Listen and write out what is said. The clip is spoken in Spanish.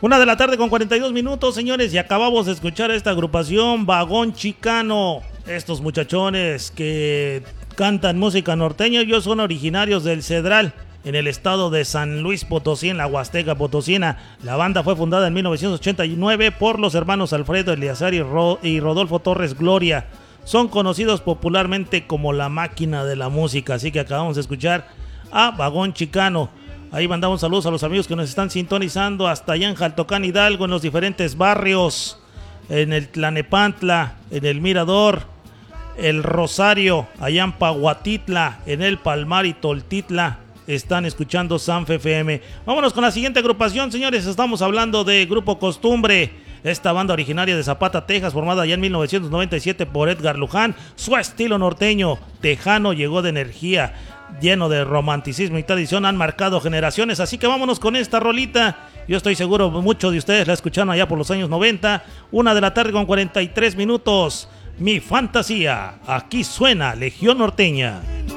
1 de la tarde con 42 minutos, señores, y acabamos de escuchar a esta agrupación Vagón Chicano. Estos muchachones que cantan música norteña, ellos son originarios del Cedral, en el estado de San Luis Potosí, en la Huasteca Potosina. La banda fue fundada en 1989 por los hermanos Alfredo Eleazar y Rodolfo Torres Gloria. Son conocidos popularmente como la máquina de la música, así que acabamos de escuchar a Vagón Chicano. Ahí mandamos saludos a los amigos que nos están sintonizando hasta allá en Jaltocán, Hidalgo, en los diferentes barrios, en el Tlanepantla, en el Mirador, el Rosario, allá en Pahuatitla, en el Palmar y Toltitla. Están escuchando Sanfe FM. Vámonos con la siguiente agrupación, señores. Estamos hablando de Grupo Costumbre. Esta banda originaria de Zapata, Texas, formada ya en 1997 por Edgar Luján. Su estilo norteño, tejano, llegó de energía, lleno de romanticismo y tradición, han marcado generaciones. Así que vámonos con esta rolita. Yo estoy seguro muchos de ustedes la escucharon allá por los años 90. 1 de la tarde con 43 minutos. Mi fantasía. Aquí suena Legión Norteña.